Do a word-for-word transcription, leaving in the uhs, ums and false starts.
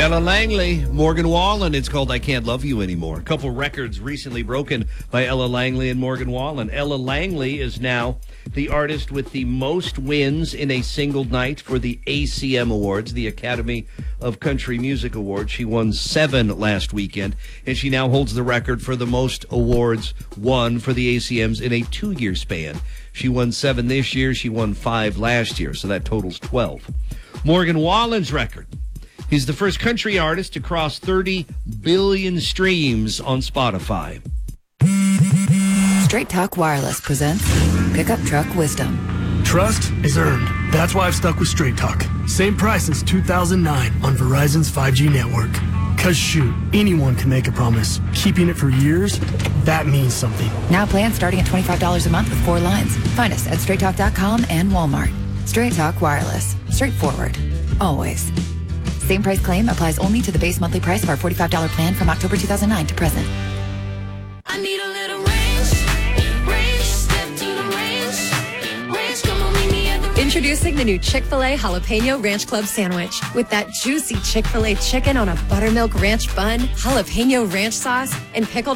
Ella Langley, Morgan Wallen. It's called I Can't Love You Anymore. A couple records recently broken by Ella Langley and Morgan Wallen. Ella Langley is now the artist with the most wins in a single night for the A C M Awards, the Academy of Country Music Awards. She won seven last weekend, and she now holds the record for the most awards won for the A C Ms in a two-year span. She won seven this year. She won five last year, so that totals twelve. Morgan Wallen's record. He's the first country artist to cross thirty billion streams on Spotify. Straight Talk Wireless presents Pickup Truck Wisdom. Trust is earned. That's why I've stuck with Straight Talk. Same price since two thousand nine on Verizon's five G network. Cause shoot, anyone can make a promise. Keeping it for years, that means something. Now plans starting at twenty-five dollars a month with four lines. Find us at straight talk dot com and Walmart. Straight Talk Wireless. Straightforward. Always. Same price claim applies only to the base monthly price of our forty-five dollars plan from October two thousand nine to present. I need a little range, range, step to the range, range, come on, meet me at the Introducing the new Chick-fil-A Jalapeno Ranch Club Sandwich. With that juicy Chick-fil-A chicken on a buttermilk ranch bun, jalapeno ranch sauce, and pickled